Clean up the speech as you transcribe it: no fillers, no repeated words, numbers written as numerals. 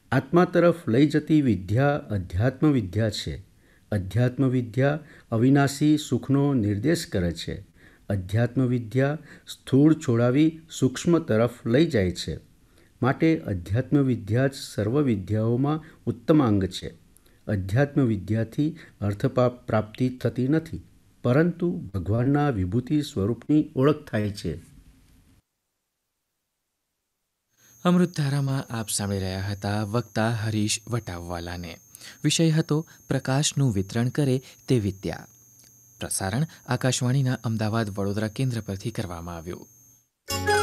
આત્મા તરફ લઈ જતી વિદ્યા અધ્યાત્મ વિદ્યા છે. અધ્યાત્મ વિદ્યા અવિનાશી સુખનો નિર્દેશ કરે છે. અધ્યાત્મ વિદ્યા સ્થૂળ છોડાવી સૂક્ષ્મ તરફ લઈ જાય છે. માટે અધ્યાત્મ વિદ્યા જ સર્વ વિદ્યાઓમાં ઉત્તમાંગ છે. અધ્યાત્મ વિદ્યાથી અર્થ પ્રાપ્તિ થતી નથી, પરંતુ ભગવાનના વિભૂતિ સ્વરૂપની ઓળખ થાય છે. અમૃતધારામાં આપ સાંભળી રહ્યા હતા વક્તા હરીશ વટાવવાલાને. વિષય હતો પ્રકાશનું વિતરણ કરે તે વિદ્યા. પ્રસારણ આકાશવાણીના અમદાવાદ વડોદરા કેન્દ્ર પરથી કરવામાં આવ્યું.